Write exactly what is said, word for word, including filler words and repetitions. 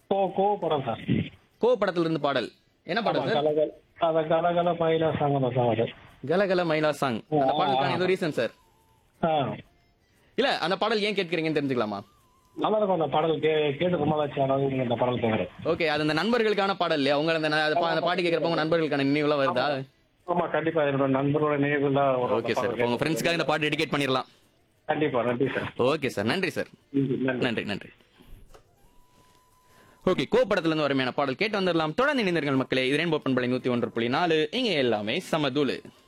கோ கோ படம் சார். கோ படத்துல இருந்து பாடல். என்ன ஆமா, பாடல் சார்? கலகல் அத கலகல மயிலா சாங் அந்த சாங் அது. கலகல மயிலா சாங். அந்த ஆ, பாடலுக்கான ஆ. ஏதோ ரீசன் சார்? ஆ, இல்ல அந்த பாடல் ஏன் கேட்கறீங்கன்னு தெரிஞ்சுக்கலாமா? நல்லா இருக்கும் அந்த பாடல். கே கேட்டு ரொம்ப நாளாச்சு, அதாவது நீங்க அந்த பாடல் கேட்குறேன். ஓகே, அது அந்த நண்பர்களுக்கான பாடல் இல்லையா? உங்க அந்த ந- அந்த பா- அந்த பாட்டு கேட்கறப்ப உங்க நண்பர்களுக்கான நினைவுலாம் வருதா? ஆமா, கண்டிப்பா என்னோட நண்பரோட நினைவுகள் தான் ஒரு ஓகே சார், பாடல் உங்க கேட்க. ஃப்ரெண்ட்ஸ்க்காக இந்த பாட்டு டெடிகேட் பண்ணிடலாம். கண்டிப்பா, நன்றி சார். ஓகே சார், நன்றி சார். நன்றி. நன்றி நன்றி. ஓகே, கோ படத்துல இருந்து அருமையான பாடல் கேட்டு வந்துடலாம். தொடர்ந்து இணைந்தர்கள் மக்களே, இது ரெயின்போ பண்பலை நூத்தி ஒன்று புள்ளி நாலு. இங்க எல்லாமே சமதூளு.